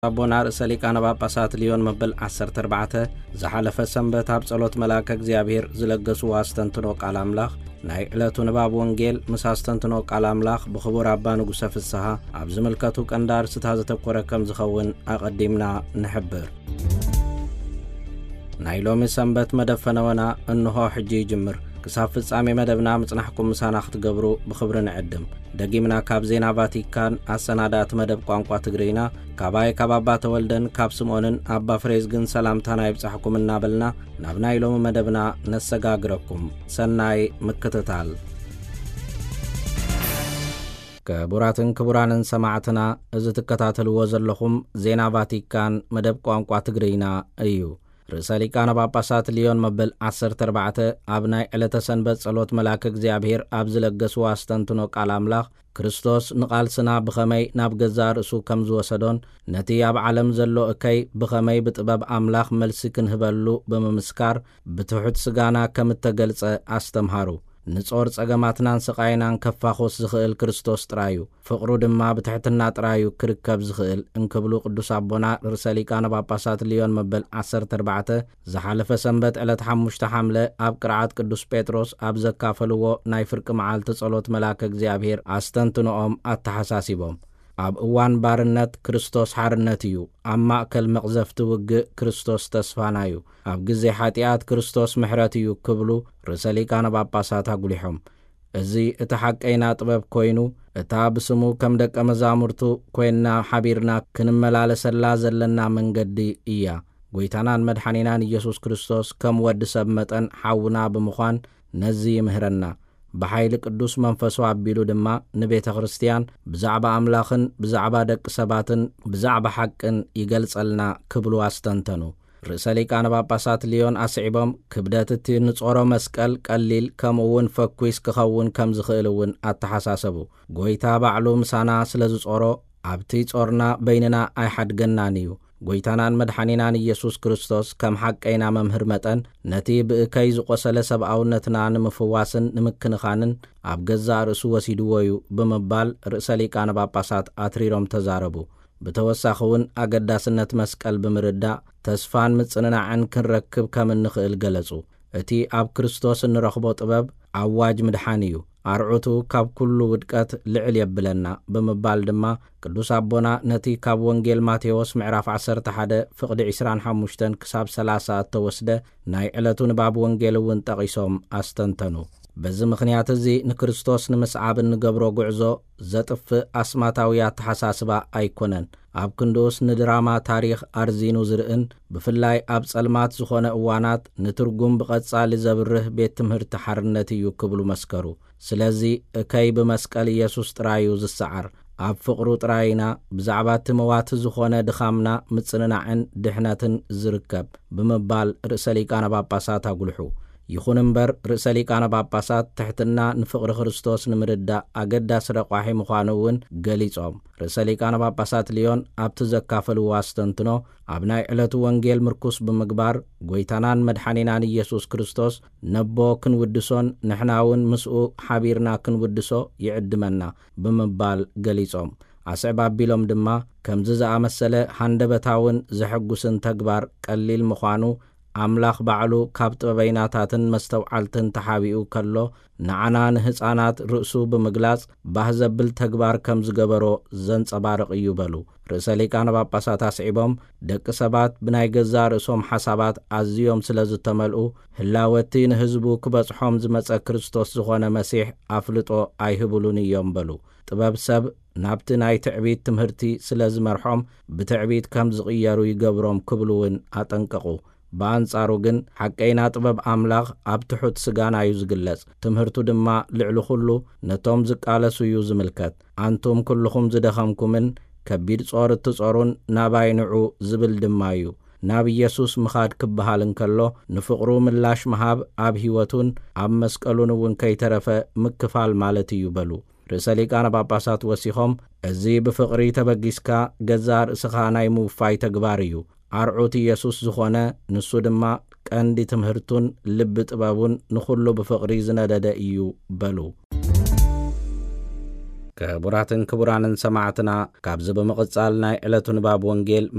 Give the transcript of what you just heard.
أبونا رسالك أنا باباسات ليون مبل 14 زحلف السنبت هاب صلوت ملاك እግዚአብሔር ዝለገሱ አስተንትኖ ቃል አምላኽ ናይ ዕለቱ ንባብ ወንጌል መሳስተንትኖ ቃል አምላኽ ብኽቡር አባ ንጉሰ ፍስሐ ኣብ ዝምልከቱ ቀንዳር ስታ ዘተኮረ ከም ዝኸውን አቀዲምና ንሕብር ናይ ሎሚ ሰንበት መደፈነወና እንሆ ሕጂ ይጅምር ክሳብ ፍጻሜ መደብና ምጽናሕኩም ምሳና ክትገብሩ ብኽብሪ ንዕድም ደጊምና ካብ ዜና ቫቲካን አሰናዳት መደብ ቋንቋ ትግሪና ካባይ ካባባ ተወልደን ካብ ስምዖንን አባ ፍሬዝ ግን ሰላምታና ይብጻሕኩም እናበልና ናብ ናይ ሎሚ መደብና ነሰጋግረኩም ሰናይ ምክትታል ክቡራትን ክቡራንን ሰማዕትና እዚ ትከታተልዎ ዘለኹም ዜና ቫቲካን መደብ ቋንቋ ትግሪና እዩ رسالك أنا باباسات ليون مبل 14 أبناء علة سنبت صلوت ملاك እግዚአብሔር أبزلقس واستنتنو قال أملاخ ክርስቶስ ንቃልስና ብኸመይ ናብ ገዛር እሱ ከም ዝወሰዶን ነቲ ኣብ ዓለም ዘሎ እከይ ብኸመይ ብጥበብ ኣምላኽ መልሲ ክንህበሉ ብምምስካር ብትሑት ስጋና ከም ተገልጸ ኣስተምሃሩ ንጾር ጸገማትናን ስቃይናን ከፋኾስ ዝኽእል ክርስቶስ ጥራዩ ፍቅሩ ድማ ብትሕትና ጥራዩ ክርከብ ዝኽእል እንክብሉ ቅዱስ አቦና ርእሰ ሊቃነ ጳጳሳት ሊዮን መበል 14 ዝሓለፈ ሰንበት ዕለት 5 ሐምለ ኣብ ቅርዓት ቅዱስ ጴጥሮስ ኣብ ዘካፈልዎ ናይ ፍርቂ መዓልቲ ጸሎት መላክ እግዚአብሔር አስተንትኖኦም አተሐሳሲቦም ኣብ እዋን ባርነት ክርስቶስ ሓርነት እዩ ኣብ ማእከል መቕዘፍቲ ውግእ ክርስቶስ ተስፋናዩ ኣብ ግዜ ሓጢአት ክርስቶስ ምሕረት እዩ ክብሉ ርእሰ ሊቃነ ጳጳሳት አጉሊሖም እዚ እቲ ሓቀይና ጥበብ ኮይኑ እታ ብስሙ ከም ደቀ መዛሙርቱ ኮይና ሓቢርና ክንመላለሰላ ዘለና መንገዲ እያ ጎይታናን መድኃኒናን ኢየሱስ ክርስቶስ ከም ወዲ ሰብ መጠን ሓውና ብምዃን ነዚ ይምህረና بحيل قدوس منفسو عبيلو دما نبيت خريستيان بزعب أملاخن بزعب دق سباتن بزعب حقن يقلصلنا كبلو استنتنو رسالك أنا باباسات ليون أسعبهم كبداتتي نصورو مسكال قليل كمون فكويس كخون كم زخيلون أتحساسبو قويتا بعلو مسانا سلزورو عبتي صورنا بيننا أي حد جنانيو ጎይታናን መድኃኒናን ኢየሱስ ክርስቶስ ከም ሐቀይና መምህር መጠን ነቲ ብእከይ ዝቆሰለ ሰብአውነትና ንምፍዋስን ንምክንኻንን ኣብ ገዛ ርእሱ ወሲድዎዩ ብምባል ርእሰ ሊቃነ ጳጳሳት አትሪሮም ተዛረቡ ብተወሳኺውን አገዳስነት መስቀል ብምርዳእ ተስፋን ምጽንናዕን ክንረክብ ከም እንኽእል ገለጹ እቲ ኣብ ክርስቶስ እንረኽቦ ጥበብ አዋጅ ምድሓን እዩ አርዑቱ ካብ ኩሉ ውድቀት ልዕል የብለና ብምባል ድማ ቅዱስ አቦና ነቲ ካብ ወንጌል ማቴዎስ ምዕራፍ 11 ፍቅዲ 25 ክሳብ 30 ተወስደ ናይ ዕለቱ ንባብ ወንጌል እውን ጠቂሶም አስተንተኑ በዚ ምኽንያት እዚ ንክርስቶስ ንምስዓብ እንገብሮ ጉዕዞ ዘጥፍ አስማታዊ አተሐሳስባ አይኮነን ኣብ ክንዶስ ንድራማ ታሪኽ አርዚኑ ዝርእን ብፍላይ ኣብ ጸልማት ዝኾነ እዋናት ንትርጉም ብቐጻሊ ዘብርህ ቤት ትምህርቲ ሓርነት እዩ ክብሉ መስከሩ ስለዚ እከይ ብመስቀል ኢየሱስ ጥራዩ ዝሰዓር ኣብ ፍቅሩ ጥራይና ብዛዕባት መዋት ዝኾነ ድኻምና ምጽንናዕን ድሕነትን ዝርከብ ብምባል ርእሰ ሊቃነ ጳጳሳት አጉልሑ ይኹን እምበር ርእሰ ሊቃነ ጳጳሳት ትሕትና ንፍቅሪ ክርስቶስ ንምርዳእ አገዳሲ ረቋሒ ምዃኑውን ገሊጾም ርእሰ ሊቃነ ጳጳሳት ሊዮን ኣብቲ ዘካፈልዎ አስተንትኖ ኣብ ናይ ዕለቱ ወንጌል ምርኩስ ብምግባር ጎይታናን መድኃኒናን ኢየሱስ ክርስቶስ ነቦ ክንውድሶን ንሕናውን ምስኡ ሓቢርና ክንውድሶ ይዕድመና ብምባል ገሊጾም ኣስዕባ ኣቢሎም ድማ ከምዚ ዝኣመሰለ ሃንደበታውን ዘሐጉስን ተግባር ቀሊል ምዃኑ አምላኽ ባዕሉ ካብ ጥበበይናታትን መስተውዓልትን ተሓቢኡ ከሎ ንዓና ንህፃናት ርእሱ ብምግላጽ ባህዘብል ተግባር ከም ዝገበሮ ዘንጸባርቕ እዩ በሉ ርእሰ ሊቃነ ጳጳሳት አስዒቦም ደቂ ሰባት ብናይ ገዛ ርእሶም ሓሳባት ኣዝዮም ስለ ዝተመልኡ ህላወቲ ንህዝቡ ክበጽሖም ዝመጸ ክርስቶስ ዝኾነ መሲሕ ኣፍልጦ ኣይህብሉን እዮም በሉ ጥበብ ሰብ ናብቲ ናይ ትዕቢት ትምህርቲ ስለ ዝመርሖም ብትዕቢት ከም ዝቕየሩ ይገብሮም ክብሉውን ኣጠንቀቑ በአንጻሩ ግን ሐቀይና ጥበብ አምላኽ ኣብ ትሑት ስጋና እዩ ዝግለጽ ትምህርቱ ድማ ልዕሊ ኩሉ ነቶም ዝቃለሱ እዩ ዝምልከት አንቱም ኩልኹም ዝደኸምኩምን ከቢድ ጾር እትጾሩን ናባይንዑ ዝብል ድማ እዩ ናብ ኢየሱስ ምኻድ ክበሃል እንከሎ ንፍቅሩ ምላሽ መሃብ ኣብ ህይወቱን ኣብ መስቀሉን እውን ከይተረፈ ምክፋል ማለት እዩ በሉ ርእሰ ሊቃነ ጳጳሳት ወሲኾም እዚ ብፍቅሪ ተበጊስካ ገዛ ርእስኻ ናይ ምውፋይ ተግባር እዩ አርዑት ኢየሱስ ዝኾነ ንሱ ድማ ቀንዲ ትምህርቱን ልብ ጥበቡን ንኹሉ ብፍቅሪ ዝነደደ እዩ በሉ ክቡራትን ክቡራንን ሰማዕትና ካብዚ ብምቕጻል ናይ ዕለቱ ንባብ ወንጌል